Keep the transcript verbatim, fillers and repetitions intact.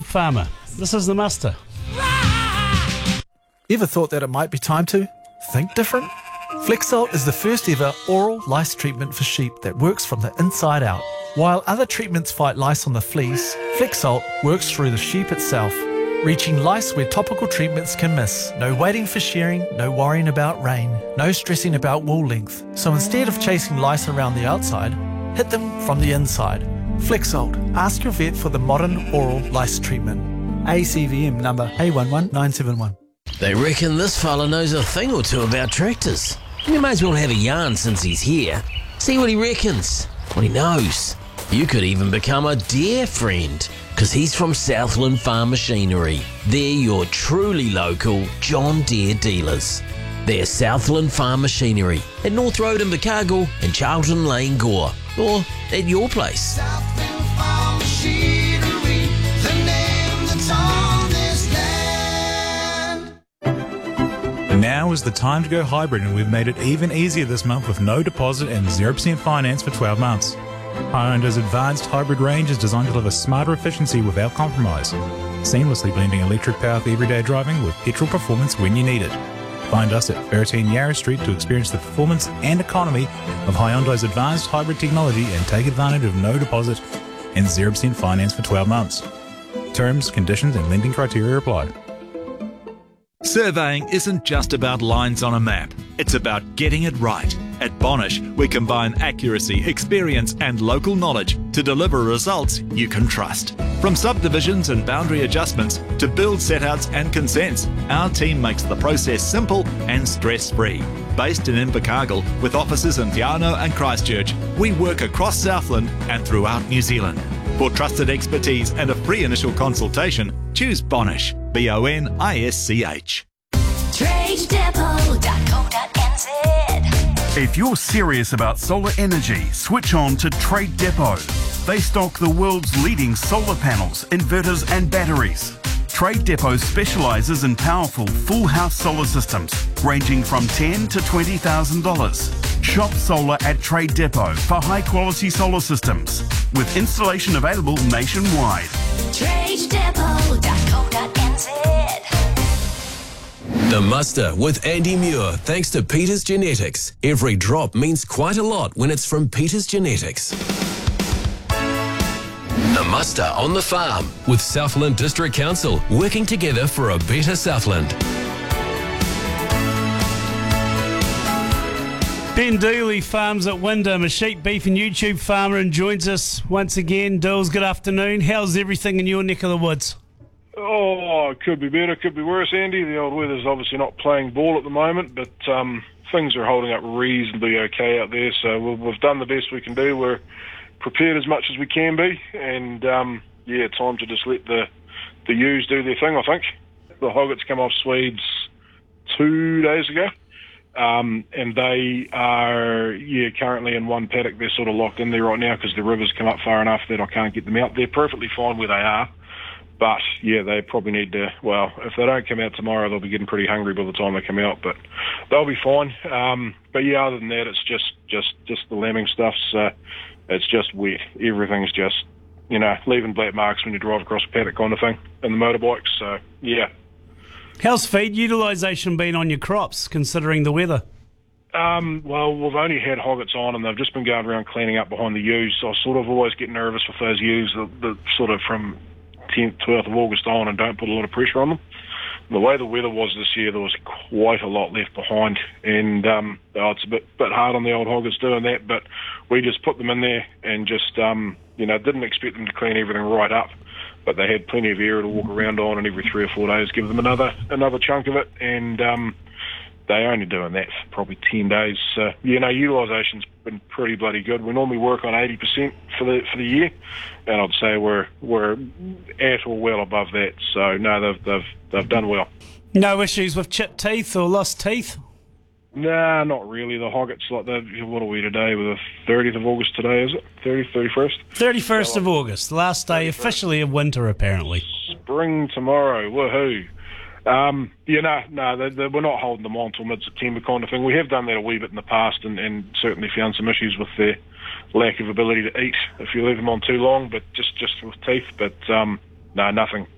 farmer. This is The Muster. Ever thought that it might be time to think different? Flexalt is the first ever oral lice treatment for sheep that works from the inside out. While other treatments fight lice on the fleece, Flexalt works through the sheep itself, reaching lice where topical treatments can miss. No waiting for shearing, no worrying about rain, no stressing about wool length. So instead of chasing lice around the outside, hit them from the inside. Flexalt. Ask your vet for the modern oral lice treatment. A C V M number A one one nine seven one. They reckon this fella knows a thing or two about tractors. You may as well have a yarn since he's here. See what he reckons, what he knows. You could even become a dear friend, because he's from Southland Farm Machinery. They're your truly local John Deere dealers. They're Southland Farm Machinery at North Road in Invercargill and Charlton Lane, Gore. Or at your place. Southland Farm Machinery, the name that's on this land. Now is the time to go hybrid, and we've made it even easier this month with no deposit and zero percent finance for twelve months. Hyundai's advanced hybrid range is designed to deliver smarter efficiency without compromise, seamlessly blending electric power for everyday driving with petrol performance when you need it. Find us at thirteen Yarra Street to experience the performance and economy of Hyundai's advanced hybrid technology and take advantage of no deposit and zero percent finance for twelve months. Terms, conditions and lending criteria apply. Surveying isn't just about lines on a map, it's about getting it right. At Bonish, we combine accuracy, experience and local knowledge to deliver results you can trust. From subdivisions and boundary adjustments to build setouts and consents, our team makes the process simple and stress-free. Based in Invercargill with offices in Te Anau and Christchurch, we work across Southland and throughout New Zealand. For trusted expertise and a free initial consultation, choose Bonish, B O N I S C H. trade depot dot co dot n z. If you're serious about solar energy, switch on to Trade Depot. They stock the world's leading solar panels, inverters and batteries. Trade Depot specialises in powerful full house solar systems ranging from ten thousand to twenty thousand dollars. Shop solar at Trade Depot for high quality solar systems with installation available nationwide. trade depot dot co dot n z. The Muster with Andy Muir, thanks to Peters Genetics. Every drop means quite a lot when it's from Peters Genetics. The Muster on the Farm with Southland District Council, working together for a better Southland. Ben Dooley farms at Wyndham, a sheep, beef and YouTube farmer, and joins us once again. Dools, good afternoon. How's everything in your neck of the woods? Oh, it could be better, could be worse, Andy. The old weather's obviously not playing ball at the moment, but um, things are holding up reasonably okay out there, so we've, we've done the best we can do. We're prepared as much as we can be, and um, yeah, time to just let the, the ewes do their thing, I think. The hoggets come off Swedes two days ago, um, and they are, yeah, currently in one paddock. They're sort of locked in there right now because the river's come up far enough that I can't get them out. They're perfectly fine where they are. But, yeah, they probably need to, well, if they don't come out tomorrow, they'll be getting pretty hungry by the time they come out, but they'll be fine. Um, but, yeah, other than that, it's just, just, just the lambing stuff, so it's just wet. Everything's just, you know, leaving black marks when you drive across a paddock kind of thing in the motorbikes, so, yeah. How's feed utilisation been on your crops, considering the weather? Um, well, we've only had hoggets on, and they've just been going around cleaning up behind the ewes, so I sort of always get nervous with those ewes that, that sort of from tenth, twelfth of August on and don't put a lot of pressure on them. The way the weather was this year, there was quite a lot left behind, and um, oh, it's a bit bit hard on the old hoggers doing that, but we just put them in there and just, um, you know, didn't expect them to clean everything right up, but they had plenty of area to walk around on, and every three or four days give them another another chunk of it, and um, they're only doing that for probably ten days. So, you know, utilisation's been pretty bloody good. We normally work on eighty percent for the for the year, and I'd say we're we're at or well above that. So, no, they've they've they've done well. No issues with chipped teeth or lost teeth? Nah, not really. The hoggets, like the, what are we today? We're the thirtieth of August today, is it? thirtieth, thirty-first? thirty-first of August, last day officially of winter, apparently. Spring tomorrow, woohoo. Um, yeah, no, no, they, they, we're not holding them on until mid-September kind of thing. We have done that a wee bit in the past and, and certainly found some issues with their lack of ability to eat if you leave them on too long, but just, just with teeth. But, um, no, nothing.